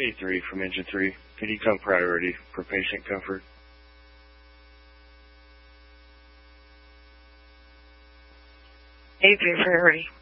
A3 from Engine 3. Can you come priority for patient comfort? A3 priority.